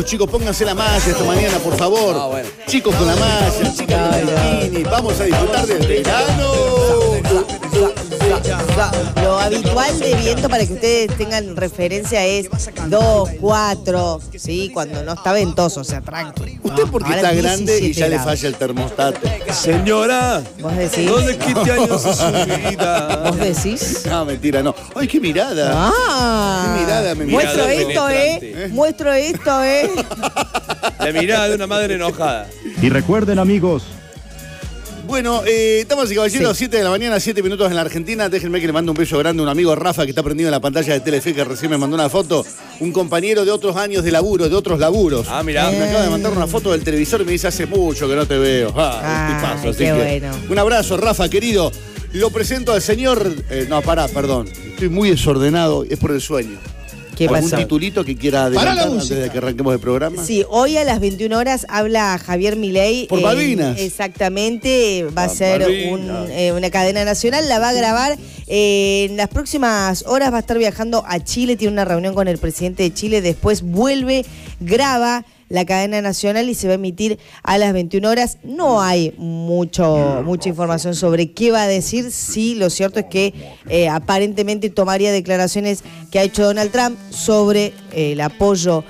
Chicos, pónganse la malla esta mañana, por favor. Bueno. Chicos con la malla, chicas con el bikini. Vamos a disfrutar del verano. Lo habitual de viento, para que ustedes tengan referencia, es 2, 4, ¿sí? Cuando no está ventoso, o sea, tranqui. Usted porque Ahora está grande y ya le grados. falla el termostato. Señora, ¿Vos decís? ¿dónde 15 años es su vida? ¿Vos decís? No, mentira, no. ¡Ay, qué mirada! Ah, Qué mirada me muestro mirada esto, penetrante. muestro esto, La mirada de una madre enojada. Y recuerden, amigos, Bueno, estamos y caballeros, 7 de la mañana, 7 minutos en la Argentina. Déjenme que le mande un beso grande a un amigo Rafa que está prendido en la pantalla de Telefe, que recién me mandó una foto. Un compañero de otros años de laburo, de otros laburos. Ah, mirá. Me acaba de mandar una foto del televisor y me dice, hace mucho que no te veo. Tipazo, así qué que, bueno. un abrazo, Rafa, querido. Lo presento al señor... perdón. Estoy muy desordenado, es por el sueño. ¿Qué ¿Algún pasó? titulito que quiera adelantar antes de que arranquemos el programa? Sí, hoy a las 21 horas habla Javier Milei. Por Malvinas. Exactamente, va a ser una cadena nacional, la va a grabar. En las próximas horas va a estar viajando a Chile, tiene una reunión con el presidente de Chile, después vuelve, graba la cadena nacional y se va a emitir a las 21 horas. No hay mucha información sobre qué va a decir. Sí, lo cierto es que aparentemente tomaría declaraciones que ha hecho Donald Trump sobre el apoyo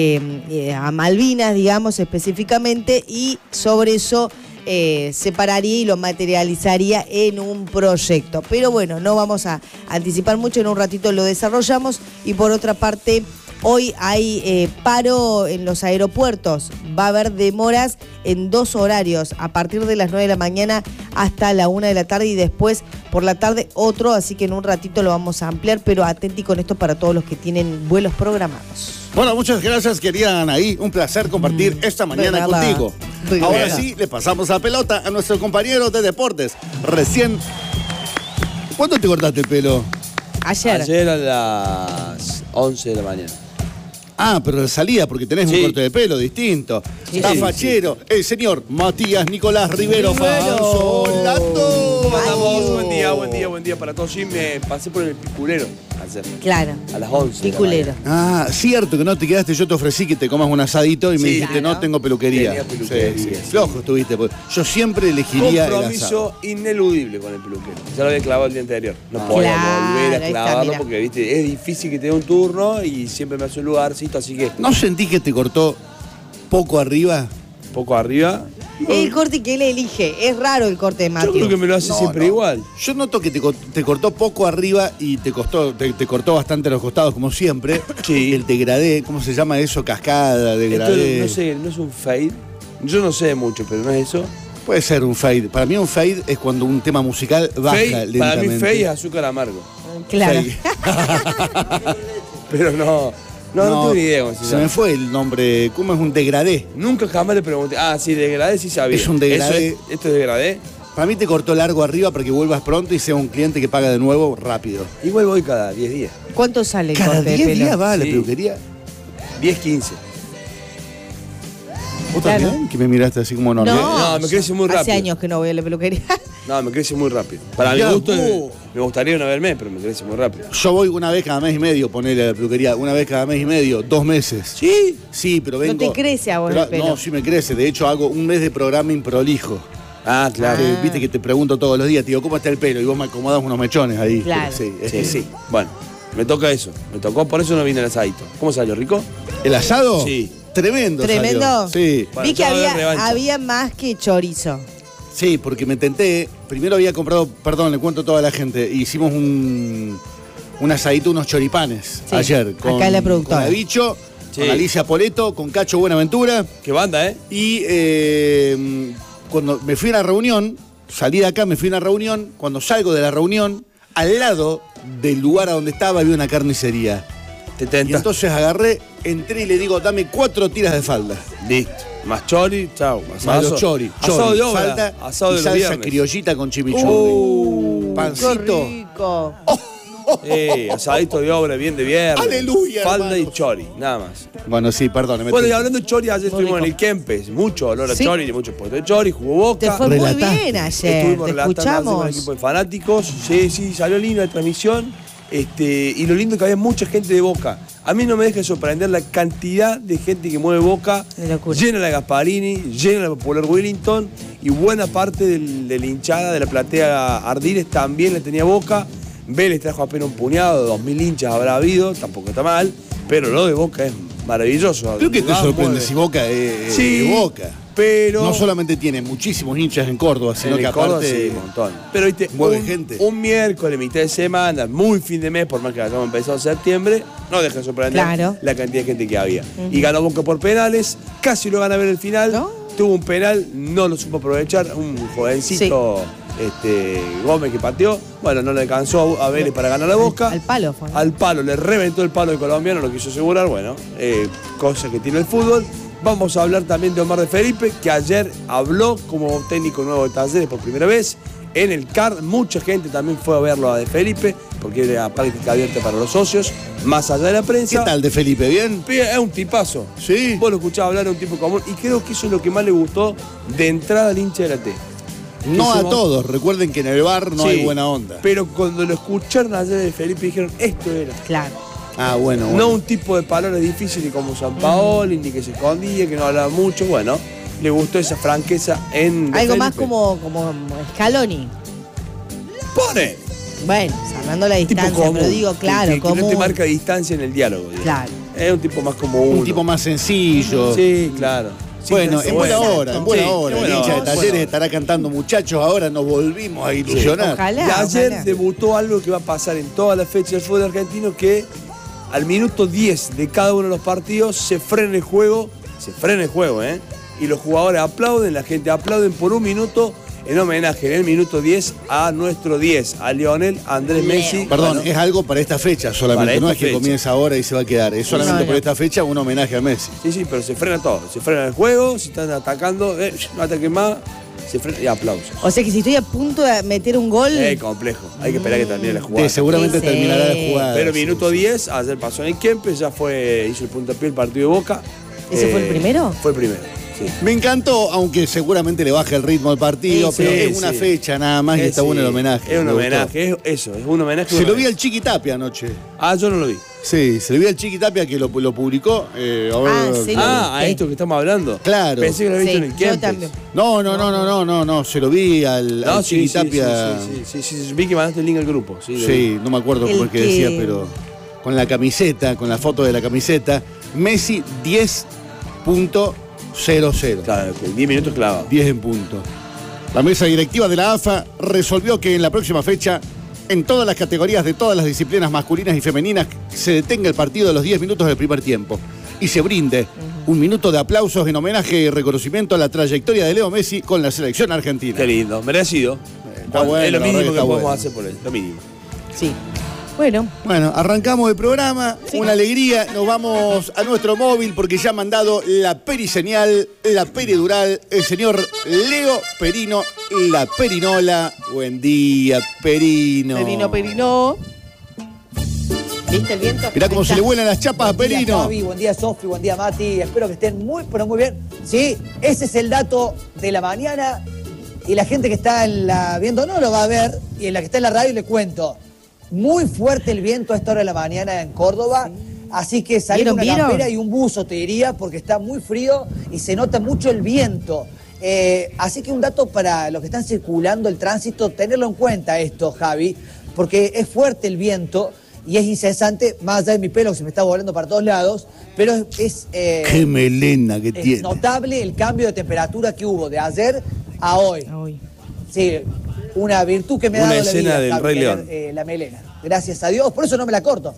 a Malvinas, digamos, específicamente, y sobre eso separaría y lo materializaría en un proyecto. Pero bueno, no vamos a anticipar mucho, en un ratito lo desarrollamos. Y por otra parte, hoy hay paro en los aeropuertos. Va a haber demoras en 2 horarios, a partir de las 9 de la mañana hasta la 1 de la tarde, y después por la tarde otro, así que en un ratito lo vamos a ampliar, pero atenti con esto para todos los que tienen vuelos programados. Bueno, muchas gracias, querida Anaí. Un placer compartir esta mañana de verdad. contigo. De Ahora verdad. sí, le pasamos la pelota a nuestro compañero de deportes. Recién... ¿Cuándo te cortaste el pelo? Ayer a las 11 de la mañana. Ah, pero salía porque tenés un Sí. corte de pelo distinto. Sí, Está sí, fachero. El señor Matías Nicolás Rivero Fasolando. ¿Cómo andamos? Buen día para todos. Sí, me pasé por el piculero ayer, Claro. a las 11 de la Piculero. Ah, cierto que no te quedaste. Yo te ofrecí que te comas un asadito y me Sí, dijiste, claro. no tengo peluquería. Tenía peluquería, Sí, sí. sí. Flojo estuviste. Porque yo siempre elegiría el asado. Compromiso ineludible con el peluquero. Ya lo había clavado el día anterior. No podía Claro, volver a ahí está, clavarlo mira. porque, viste, es difícil que te dé un turno y siempre me hace un lugarcito, así que ¿No sentís que te cortó poco arriba? poco arriba. El corte que él elige. Es raro el corte de Yo Mateo. creo que me lo hace No, siempre no. igual. Yo noto que te cortó poco arriba y te cortó bastante a los costados, como siempre. Sí. El degradé, ¿cómo se llama eso? Cascada, Esto degradé. no sé, no es un fade. Yo no sé mucho, pero no es eso. Puede ser un fade. Para mí un fade es cuando un tema musical baja Fade, lentamente. para mí fade es azúcar amargo. Claro. Fade. Pero no tengo ni idea cómo se Se llama. me fue el nombre. ¿Cómo es un degradé? Nunca jamás le pregunté. Ah, sí, degradé sí sabía. Es un degradé. ¿Esto es degradé? Para mí te cortó largo arriba para que vuelvas pronto y sea un cliente que paga de nuevo rápido. Igual voy cada 10 días. ¿Cuánto sale el ¿Cada corte de 10 pelo? días va a la Sí. peluquería? 10, 15. ¿Vos Claro. también? Que me miraste así como no. No, me crece muy Hace rápido. años que no voy a la peluquería. No, me crece muy rápido. Para mi Ya, gusto, vos. me gustaría una vez al mes, pero me crece muy rápido. Yo voy una vez cada mes y medio, ponerle a la peluquería. Una vez cada mes y medio, 2 meses. ¿Sí? Sí, pero vengo... te crece a vos el pelo. No, sí me crece. De hecho, hago un mes de programa improlijo. Ah, claro. Viste que te pregunto todos los días, te digo, ¿cómo está el pelo? Y vos me acomodás unos mechones ahí. Claro. Sí, es Sí. que sí. Bueno, me toca eso. Me tocó, por eso no vine al asadito. ¿Cómo salió, rico? ¿El asado? Sí. Tremendo. ¿Tremendo? Salió. Sí. Bueno, Vi que ya va a haber revancha. había más que chorizo. Sí, porque me tenté. Primero había comprado, perdón, le cuento a toda la gente. Hicimos un asadito, unos choripanes Sí, ayer. acá en la productora. Con Abicho, Sí. con Alicia Poleto, con Cacho Buenaventura. Qué banda, ¿eh? Y cuando me fui a la reunión, salí de acá, me fui a una reunión. Cuando salgo de la reunión, al lado del lugar a donde estaba había una carnicería. Te Y tenta. entonces agarré, entré y le digo, dame 4 tiras de falda. Listo. Más chori, chau. Más los chori. Asado de obra. falda Asado y de los salsa viernes. criollita con chimichurri. Qué Pancito. rico. Asadito de obra, bien de viernes. Aleluya, Falda hermano. y chori, nada más. Bueno, sí, perdóneme. Bueno, y hablando de chori, ayer Muy estuvimos en rico. el Kempes. Mucho olor a Sí. chori, mucho puesto de chori, jugó Te Boca. fue muy Relataste. bien ayer. Estuvimos Te relatando con el escuchamos. equipo de fanáticos. Sí, salió linda la transmisión. Y lo lindo que había mucha gente de Boca. A mí no me deja de sorprender la cantidad de gente que mueve Boca. Llena la Gasparini, llena la Popular Wellington y buena parte de la hinchada de la platea Ardiles también la tenía Boca. Vélez trajo apenas un puñado, 2000 hinchas habrá habido, tampoco está mal, pero lo de Boca es maravilloso. Creo que te sorprende si Boca es Boca. Pero no solamente tiene muchísimos hinchas en Córdoba, sino que aparte sí, un montón. Pero viste, gente. Un miércoles, mitad de semana, muy fin de mes, por más que hayamos empezado en septiembre, no deja de sorprender la cantidad de gente que había. Y ganó Boca por penales, casi lo van a ver el final. ¿No? Tuvo un penal, no lo supo aprovechar, un jovencito Gómez que pateó. Bueno, no le alcanzó a Vélez para ganar la Boca. Al palo fue. Al palo, le reventó el palo de colombiano, lo quiso asegurar, bueno, cosa que tiene el fútbol. Vamos a hablar también de Omar de Felipe, que ayer habló como técnico nuevo de Talleres por primera vez en el CAR. Mucha gente también fue a verlo a de Felipe, porque era práctica abierta para los socios, más allá de la prensa. ¿Qué tal de Felipe? ¿Bien? Es un tipazo. Sí. Vos lo escuchabas hablar, es un tipo común, y creo que eso es lo que más le gustó de entrada al hincha de la T. No a todos, recuerden que en el bar no hay buena onda. Pero cuando lo escucharon ayer de Felipe dijeron, esto era. Claro. Ah, bueno. No un tipo de palabras difíciles como San Paoli, ni que se escondía, que no hablaba mucho. Bueno, le gustó esa franqueza en algo Felipe. Más como Scaloni. Pone. Bueno, salvando la distancia, pero digo, claro, que no te marca distancia en el diálogo. Digamos. Claro. Es un tipo más como uno. Un tipo más sencillo. Sí, claro. Sí, bueno, en buena hora, en buena hora. El hincha de Talleres estará cantando, muchachos, ahora nos volvimos a ilusionar. Ojalá, y ayer debutó algo que va a pasar en toda la fecha del fútbol argentino, que al minuto 10 de cada uno de los partidos se frena el juego, y los jugadores aplauden, la gente aplauden por un minuto en homenaje en el minuto 10 a nuestro 10, a Lionel Andrés Messi. Perdón, es algo para esta fecha solamente, no es que comienza ahora y se va a quedar, es solamente por esta fecha un homenaje a Messi. Sí, pero se frena todo, se frena el juego, si están atacando, no ataquen más. Se frena y aplausos. O sea que si estoy a punto de meter un gol. Complejo. Hay que esperar que termine la jugada. Seguramente terminará la jugada. Pero minuto 10, ayer pasó en el Kempes, ya hizo el puntapié el partido de Boca. ¿Ese fue el primero? Fue el primero. Sí. Me encantó, aunque seguramente le baje el ritmo al partido, pero es una fecha nada más y está bueno el homenaje. Es un homenaje, es un homenaje. Se lo vi al Chiqui Tapia anoche. Ah, yo no lo vi. Sí, se lo vi al Chiqui Tapia que lo publicó. A esto que estamos hablando. Claro. Pensé que lo había visto en el Kempes. No, se lo vi al Chiqui Tapia. Sí, vi que mandaste el link al grupo. Sí, no me acuerdo por qué decía, pero con la camiseta, con la foto de la camiseta, Messi 10.00. Claro, 10 minutos clavados. 10 en punto. La mesa directiva de la AFA resolvió que en la próxima fecha, en todas las categorías de todas las disciplinas masculinas y femeninas, se detenga el partido de los 10 minutos del primer tiempo y se brinde un minuto de aplausos en homenaje y reconocimiento a la trayectoria de Leo Messi con la selección argentina. Qué lindo, merecido. Está bueno, es lo mínimo que podemos hacer por él, lo mínimo. Sí. Bueno, arrancamos el programa, una alegría, nos vamos a nuestro móvil porque ya ha mandado la periseñal, la peridural, el señor Leo Perino, la perinola. Buen día, Perino. Perino. ¿Viste el viento? Mirá cómo se le vuelan las chapas a Perino. Buen día, Sofi, buen día, Mati. Espero que estén muy, pero muy bien. Sí, ese es el dato de la mañana y la gente que está viendo no lo va a ver y en la que está en la radio le cuento. Muy fuerte el viento a esta hora de la mañana en Córdoba, así que salir con una campera y un buzo, te diría, porque está muy frío y se nota mucho el viento. Así que un dato para los que están circulando el tránsito, tenerlo en cuenta esto, Javi, porque es fuerte el viento y es incesante, más allá de mi pelo que se me está volando para todos lados, pero es ¡qué melena que tiene! Es notable el cambio de temperatura que hubo de ayer a hoy. Sí, una virtud que me ha dado la vida, del Rey León. La melena. Gracias a Dios, por eso no me la corto.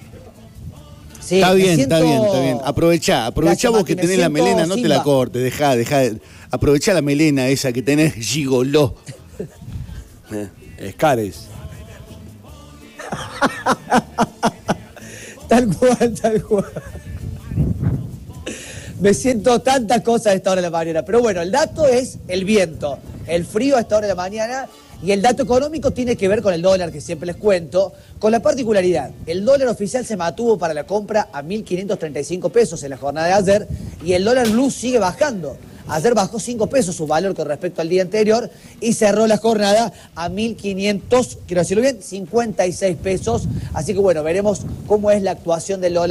Sí, está bien. Aprovechá vos que tenés la melena, no te la cortes, dejá. Aprovechá la melena esa que tenés, gigoló. Escares. Tal cual. Me siento tantas cosas a esta hora de la mañana. Pero bueno, el dato es el viento, el frío a esta hora de la mañana. Y el dato económico tiene que ver con el dólar, que siempre les cuento, con la particularidad. El dólar oficial se mantuvo para la compra a 1.535 pesos en la jornada de ayer y el dólar blue sigue bajando Ayer bajó 5 pesos su valor con respecto al día anterior y cerró la jornada a 1.500, quiero decirlo bien, 56 pesos. Así que bueno, veremos cómo es la actuación del dólar.